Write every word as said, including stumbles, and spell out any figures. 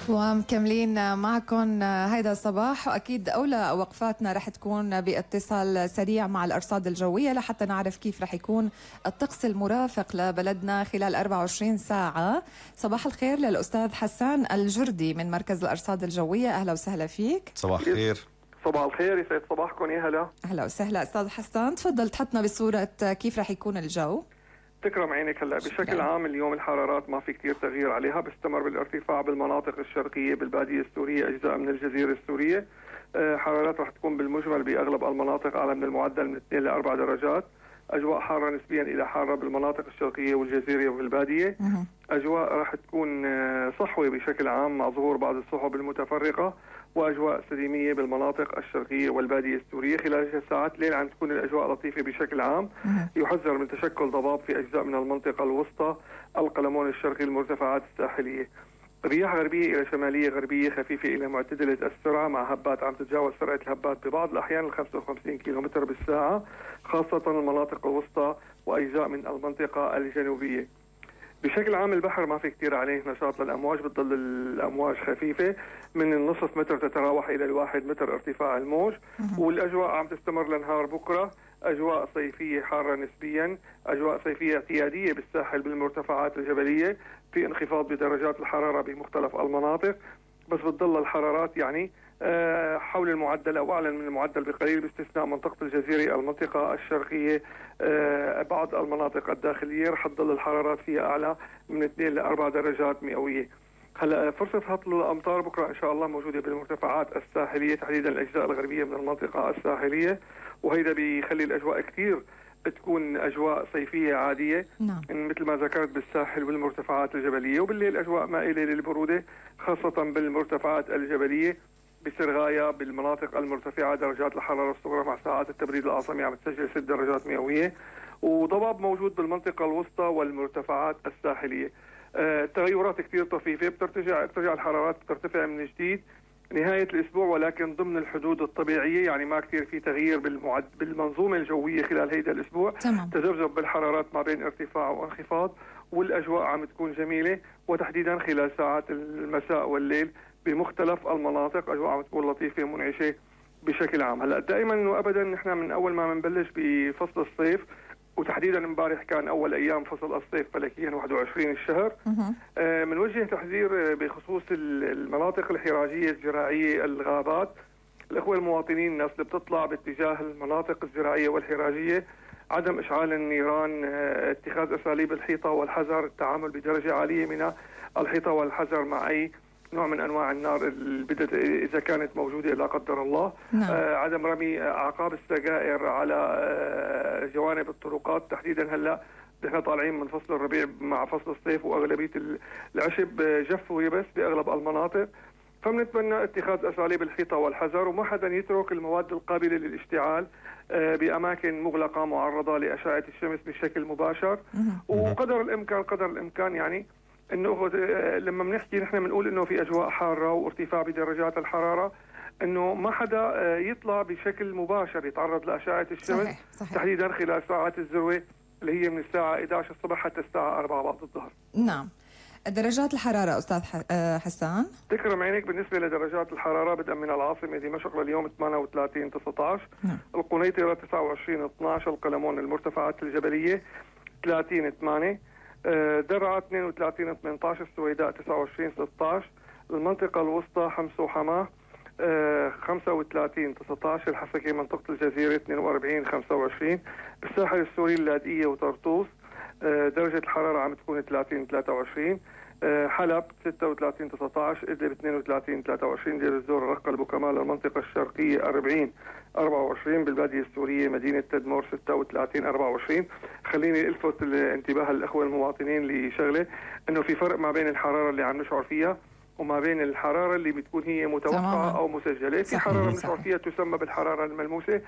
ومكملين معكم هيدا الصباح، واكيد اولى وقفاتنا رح تكون باتصال سريع مع الارصاد الجويه لحتى نعرف كيف رح يكون الطقس المرافق لبلدنا خلال أربعة وعشرين ساعه. صباح الخير للاستاذ حسان الجردي من مركز الارصاد الجويه، اهلا وسهلا فيك. صباح الخير. صباح الخير، يسعد صباحكم. يا هلا. اهلا وسهلا استاذ حسان، تفضل تحطنا بصوره كيف رح يكون الجو. تكرم عينك. هلا بشكل عام اليوم الحرارات ما في كثير تغيير عليها، بيستمر بالارتفاع بالمناطق الشرقيه بالباديه السوريه، اجزاء من الجزيره السوريه. أه حرارات رح تكون بالمجمل باغلب المناطق اعلى من المعدل من اثنين لأربع درجات. اجواء حاره نسبيا الى حاره بالمناطق الشرقيه والجزيره وبالباديه. اجواء رح تكون صحوه بشكل عام مع ظهور بعض السحب المتفرقه، واجواء سليميه بالمناطق الشرقيه والباديه السوريه. خلال ساعات الليل عم تكون الاجواء لطيفه بشكل عام. يحذر من تشكل ضباب في اجزاء من المنطقه الوسطى، القلمون الشرقي، المرتفعات الساحليه. رياح غربيه الى شماليه غربيه خفيفه الى معتدله السرعه، مع هبات عم تتجاوز سرعه الهبات ببعض الاحيان ال خمسة وخمسين كيلومتر بالساعه، خاصه المناطق الوسطى واجزاء من المنطقه الجنوبيه. بشكل عام البحر ما في كثير عليه نشاط للامواج، بتضل الامواج خفيفه من النصف متر تتراوح الى الواحد متر ارتفاع الموج. والاجواء عم تستمر لنهار بكره، اجواء صيفيه حاره نسبيا، اجواء صيفيه اعتياديه بالساحل بالمرتفعات الجبليه، في انخفاض بدرجات الحراره بمختلف المناطق، بس بتضل الحرارات يعني حول المعدل او اعلى من المعدل بقليل، باستثناء منطقه الجزيره، المنطقه الشرقيه، بعض المناطق الداخليه رح تضل الحرارات فيها اعلى من اثنين لأربع درجات مئويه. هلا فرصه هطل الامطار بكره ان شاء الله موجوده بالمرتفعات الساحليه، تحديدا الاجزاء الغربيه من المنطقه الساحليه، وهيدا بيخلي الاجواء كثير تكون اجواء صيفيه عاديه. نعم. مثل ما ذكرت بالساحل والمرتفعات الجبليه، وبالليل اجواء مائله للبروده خاصه بالمرتفعات الجبليه. بسرغايا بالمناطق المرتفعه درجات الحراره الصغرى مع ساعات التبريد الاعصامي عم تسجل ست درجات مئويه، وضباب موجود بالمنطقه الوسطى والمرتفعات الساحليه. آه تغيرات كثير طفيفه، بترتجع بترجع الحرارات بترتفع من جديد نهايه الاسبوع، ولكن ضمن الحدود الطبيعيه، يعني ما كثير في تغيير بالمعد بالمنظومه الجويه خلال هيدا الاسبوع. تمام. تذبذب بالحرارات ما بين ارتفاع وانخفاض، والاجواء عم تكون جميله، وتحديدا خلال ساعات المساء والليل بمختلف المناطق اجواء عم تكون لطيفه منعشه بشكل عام. هلا دائما وابدا نحن من اول ما بنبلش بفصل الصيف، وتحديدا امبارح كان اول ايام فصل الصيف فلكيا واحد وعشرين الشهر، بنوجه آه تحذير بخصوص المناطق الحراجيه الزراعيه، الغابات. الاخوه المواطنين، الناس اللي بتطلع باتجاه المناطق الزراعيه والحراجيه، عدم اشعال النيران، آه اتخاذ اساليب الحيطه والحذر، التعامل بدرجه عاليه من الحيطه والحذر مع اي نوع من انواع النار اللي بدت اذا كانت موجوده لا قدر الله. نعم. آه عدم رمي اعقاب السجائر على آه جوانب الطرقات، تحديدا هلا نحن طالعين من فصل الربيع مع فصل الصيف، واغلبيه العشب جف ويبس باغلب المناطق، فبنتمنى اتخاذ اساليب الحيطه والحذر، وما حدا يترك المواد القابله للاشتعال آه باماكن مغلقه معرضه لاشعه الشمس بشكل مباشر. وقدر الامكان قدر الامكان يعني انه لما بنحكي نحن بنقول انه في اجواء حاره وارتفاع بدرجات الحراره، انه ما حدا يطلع بشكل مباشر يتعرض لاشعه الشمس. صحيح. صحيح. تحديدا خلال ساعات الذروه اللي هي من الساعه إحدى عشر الصبح حتى الساعه أربعة بعد الظهر. نعم. درجات الحراره استاذ حسان؟ تكرم عينك. بالنسبه لدرجات الحراره بدءا من العاصمه دمشق لليوم ثمانية وثلاثين تسعة عشر، نعم. القنيطره تسعة وعشرين اثني عشر، القلمون المرتفعات الجبليه ثلاثين ثمانية، درعا اثنين وثلاثين ثمانية عشر، السويداء تسعة وعشرين ستة عشر، المنطقة الوسطى حمص وحماه خمسة وثلاثين تسعة عشر، الحسكة منطقة الجزيرة اثنين وأربعين خمسة وعشرين، بالساحل السوري اللاذقية وطرطوس درجة الحرارة عم تكون ثلاثين ثلاثة وعشرين، حلب ستة وثلاثين تسعة عشر، إدلب اثنين وثلاثين ثلاثة وعشرين، دير الزور، رقة، البوكمال، المنطقة الشرقية أربعين أربعة وعشرين، بالبادية السورية مدينة تدمور ستة وثلاثين أربعة وعشرين. خليني الفت انتباه الاخوة المواطنين لشغلة، انه في فرق ما بين الحرارة اللي عم نشعر فيها وما بين الحرارة اللي بتكون هي متوقعة أو مسجلة. في حرارة بنشعر فيها تسمى بالحرارة الملموسة،